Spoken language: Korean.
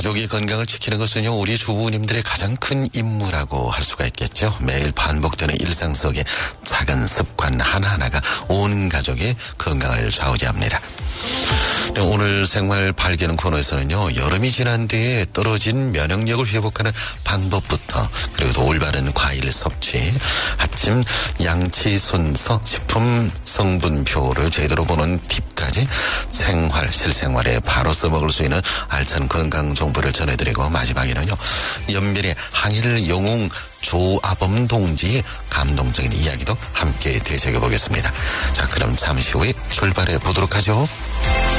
가족의 건강을 지키는 것은요, 우리 주부님들의 가장 큰 임무라고 할 수가 있겠죠. 매일 반복되는 일상 속에 작은 습관 하나하나가 온 가족의 건강을 좌우지합니다. 오늘 생활 발견 코너에서는요, 여름이 지난 뒤에 떨어진 면역력을 회복하는 방법부터, 그리고 또 올바른 과일 섭취, 아침 양치 순서, 식품 성분표를 제대로 보는 팁까지 실생활에 바로 써먹을 수 있는 알찬 건강 정보를 전해드리고, 마지막에는요, 연변의 항일 영웅 조아범 동지의 감동적인 이야기도 함께 되새겨보겠습니다. 자, 그럼 잠시 후에 출발해 보도록 하죠.